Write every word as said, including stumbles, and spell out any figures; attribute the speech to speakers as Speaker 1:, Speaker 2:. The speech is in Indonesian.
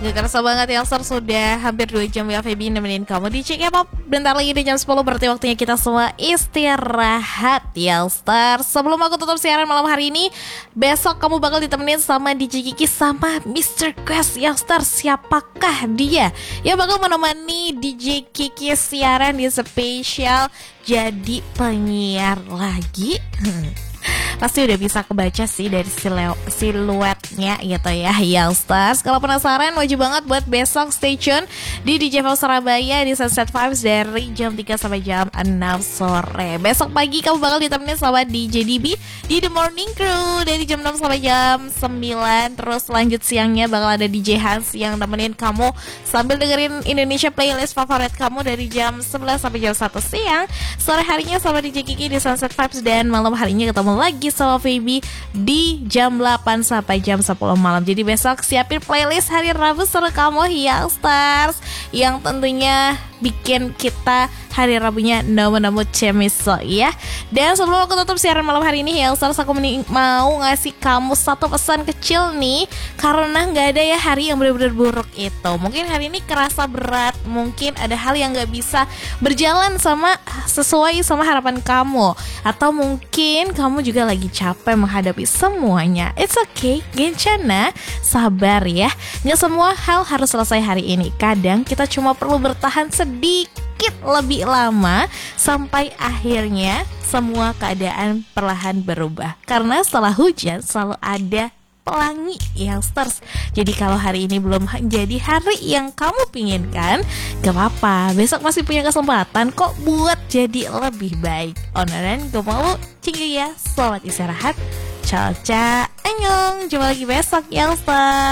Speaker 1: Gak kerasa banget ya, Star, sudah hampir dua jam ya Feby nemenin kamu di Cek Pop. Bentar lagi di jam sepuluh, berarti waktunya kita semua istirahat ya, Star. Sebelum aku tutup siaran malam hari ini, besok kamu bakal ditemenin sama D J Kiki sama mister Quest ya, Star. Siapakah dia yang bakal menemani D J Kiki siaran di spesial jadi penyiar lagi? Pasti udah bisa kebaca sih dari silu- siluetnya gitu ya, Youngsters. Kalau penasaran, wajib banget buat besok stay tune di D J Pop Surabaya di Sunset Vibes dari jam tiga sampai jam enam sore. Besok pagi kamu bakal ditemenin sama D J D B di The Morning Crew dari jam enam sampai jam sembilan. Terus lanjut siangnya bakal ada D J Hans yang nemenin kamu sambil dengerin Indonesia playlist favorit kamu dari jam sebelas sampai jam satu siang. Sore harinya sama D J Kiki di Sunset Vibes, dan malam harinya ketemu lagi sama Feby di jam delapan sampai jam sepuluh malam. Jadi besok siapin playlist hari Rabu seru kamu Youngsters, yang tentunya bikin kita hari Rabunya nemu-nemu cemiso ya. Dan sebelum aku tutup siaran malam hari ini Youngsters, aku meni- mau ngasih kamu satu pesan kecil nih, karena gak ada ya hari yang benar-benar buruk itu. Mungkin hari ini kerasa berat, mungkin ada hal yang gak bisa berjalan sama sesuai sama harapan kamu, atau mungkin kamu juga lagi capek menghadapi semuanya. It's okay, gencana, sabar ya. Gak semua hal harus selesai hari ini. Kadang kita cuma perlu bertahan sedikit lebih lama sampai akhirnya semua keadaan perlahan berubah. Karena setelah hujan selalu ada pelangi Youngsters. Jadi kalau hari ini belum jadi hari yang kamu pinginkan, gak apa-apa, besok masih punya kesempatan kok buat jadi lebih baik. Onaran gue mau cinggu ya. Selamat istirahat. Ciao ciao, annyeong. Jumpa lagi besok Youngsters.